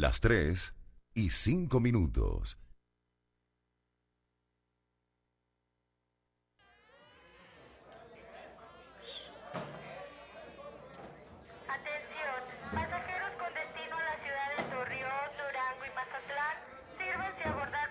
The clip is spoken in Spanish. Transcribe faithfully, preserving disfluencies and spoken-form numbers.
las tres y cinco minutos. Atención, pasajeros con destino a las ciudades Torreón, Durango y Mazatlán, sírvanse a abordar